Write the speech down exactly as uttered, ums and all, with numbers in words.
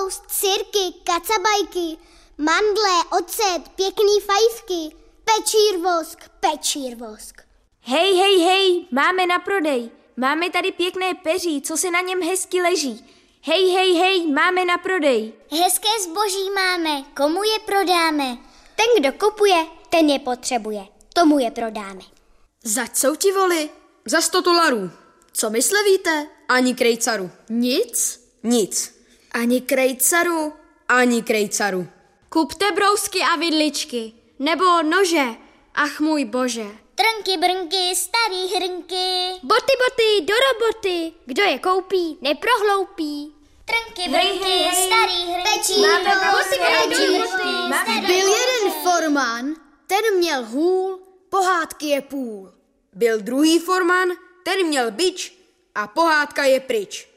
toast, sirky, kacabajky, mandle, ocet, pěkný fajfky, pečírvosk, pečírvosk. Hej, hej, hej, máme na prodej. Máme tady pěkné peří, co se na něm hezky leží. Hej, hej, hej, máme na prodej. Hezké zboží máme, komu je prodáme? Ten, kdo kupuje, ten je potřebuje, tomu je prodáme. Zač jsou ti voli? Za sto dolarů. Co myslevíte? Ani krejcaru. Nic? Nic. Ani krejcaru? Ani krejcaru. Kupte brousky a vidličky, nebo nože, ach můj bože. Trnky, brnky, starý hrnky. Boty, boty, do roboty, kdo je koupí, neprohloupí. Trnky, brnky, starý hrnky. Byl jeden formán, ten měl hůl, pohádky je půl. Byl druhý formán, ten měl bič a pohádka je pryč.